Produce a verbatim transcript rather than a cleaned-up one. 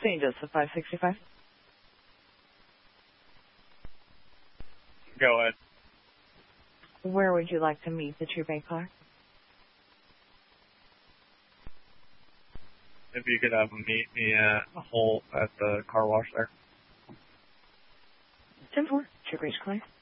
Saint Joseph five sixty-five. Go ahead. Where would you like to meet the True Bay car? If you could have them meet me at a hole at the car wash there. ten four. True Bridge Clay.